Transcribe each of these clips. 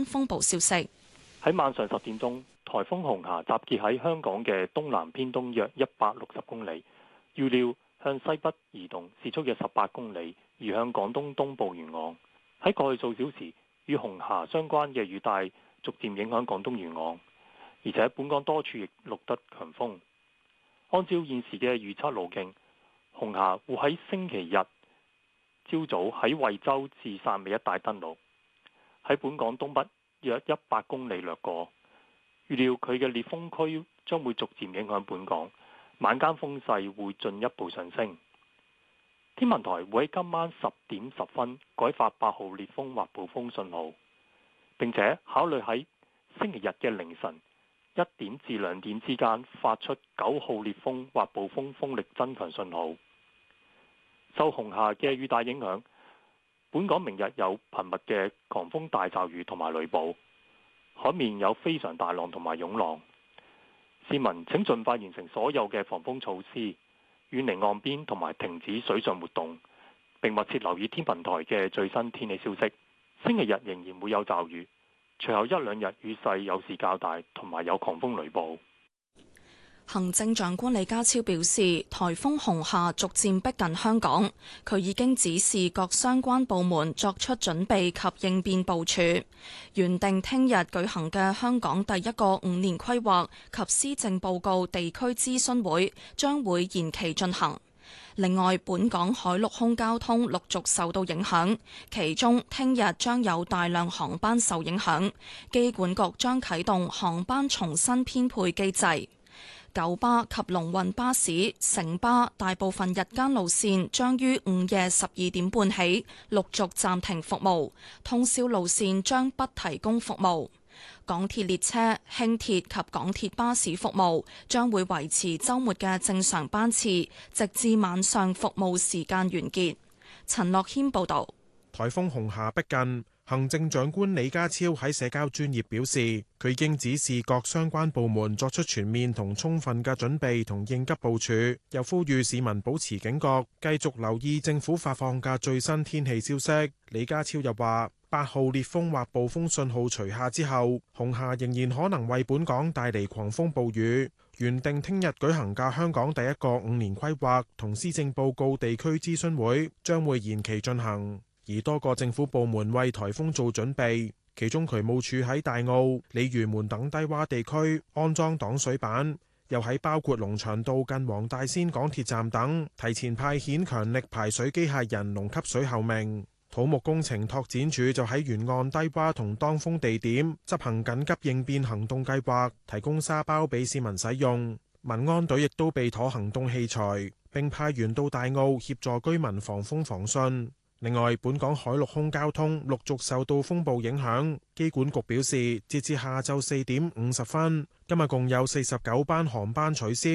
風暴消息。 喺晚上10點鐘，颱風紅霞集結喺香港嘅東南偏東約160公里，預料向西北移動，時速約18公里，移向廣東東部沿岸。喺過去數小時，與紅霞相關嘅雨帶逐漸影響廣東沿岸，而且本港多處亦錄得強風。按照現時嘅預測路徑，紅霞會喺星期日朝早喺惠州至汕尾一帶登陸，喺本港東北約100公里掠過。預料佢嘅烈風區將會逐漸影響本港，晚間風勢會進一步上升。天文台會喺今晚10點10分改發8號烈風或暴風信號，並且考慮喺星期日嘅凌晨1點至2點之間發出9號烈風或暴風風力增強信號。受紅霞嘅雨帶影響，本港明日有頻密嘅狂風大驟雨同埋雷暴，海面有非常大浪同埋湧浪。市民請盡快完成所有嘅防風措施，遠離岸邊同埋停止水上活動，並密切留意天文台嘅最新天氣消息。星期日仍然會有驟雨，隨後1-2日雨勢有時較大，同埋有狂風雷暴。 行政長官李家超表示，颱風紅霞逐漸逼近香港，佢已經指示各相關部門作出準備及應變部署。原定聽日舉行嘅香港第一個5年規劃及施政報告地區諮詢會將會延期進行。另外，本港海陸空交通陸續受到影響，其中聽日將有大量航班受影響，機管局將啟動航班重新編配機制。九巴及龍運巴士、城巴大部分日間路線將於午夜12點半起陸續暫停服務，通宵路線將不提供服務。港鐵列車、輕鐵及港鐵巴士服務將會維持週末嘅正常班次，直至晚上服務時間完結。陳樂軒報導。 颱風紅霞逼近。行政長官李家超喺社交專頁表示，佢已經指示各相關部門作出全面同充分嘅準備同應急部署，又呼籲市民保持警覺，繼續留意政府發放嘅最新天氣消息。李家超又話，8號烈風或暴風信號除下之後，紅霞仍然可能為本港帶嚟狂風暴雨。原定聽日舉行嘅香港第一個5年規劃同施政報告地區諮詢會將會延期進行。而多個政府部門為颱風做準備，其中渠務署喺大澳、鯉魚門等低窪地區安裝擋水板，又喺包括龍翔道近黃大仙港鐵站等提前派遣強力排水機械人龍吸水候命。土木工程拓展署就喺沿岸低窪同當風地點執行緊急應變行動計劃，提供沙包俾市民使用。民安隊亦都備妥行動器材，並派員到大澳協助居民防風防汛。另外，本港海陸空交通陸續受到風暴影響，機管局表示，截至下晝4點50分，今日共有49班航班取消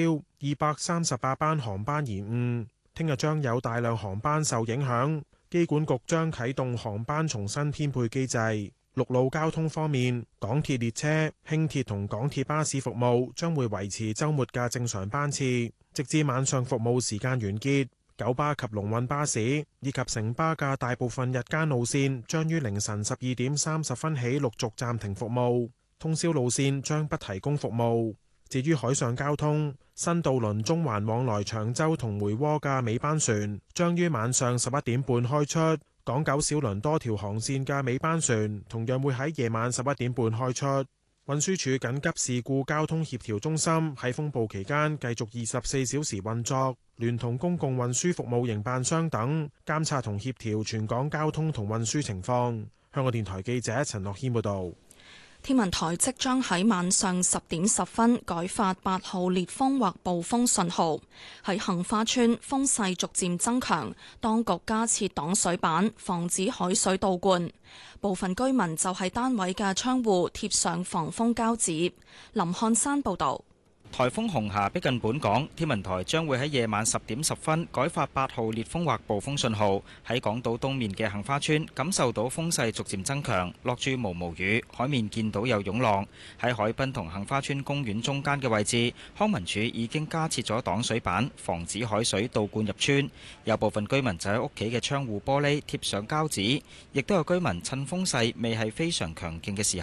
，238班航班延誤。聽日將有大量航班受影響，機管局將啟動航班重新編配機制。陸路交通方面，港鐵列車、輕鐵同港鐵巴士服務將會維持週末嘅正常班次，直至晚上服務時間完結。九巴及龍運巴士以及城巴嘅大部分日間路線將於凌晨12點30分起陸續暫停服務，通宵路線將不提供服務。至於海上交通，新渡輪中環往來長洲同梅窩嘅尾班船將於晚上11點半開出，港九小輪多條航線嘅尾班船同樣會喺夜晚11點半開出。運輸署緊急事故交通協調中心喺風暴期間繼續24小時運作，聯同公共運輸服務營辦商等監察同協調全港交通同運輸情況。香港電台記者陳樂軒報導。 天文台即將喺晚上10點10分改發8號烈風或暴風信號。喺杏花村風勢逐漸增強，當局加設擋水板，防止海水倒灌。部分居民就喺單位嘅窗戶貼上防風膠紙。林漢山報導。 颱風紅霞逼近本港，天文台將會喺夜晚10點10分改發8號烈風或暴風信號。喺港島東面嘅杏花村，感受到風勢逐漸增強，落住毛毛雨，海面見到有湧浪。喺海濱同杏花村公園中間嘅位置，康文署已經加設咗擋水板，防止海水倒灌入村。有部分居民就喺屋企嘅窗戶玻璃貼上膠紙，亦都有居民趁風勢未係非常強勁嘅時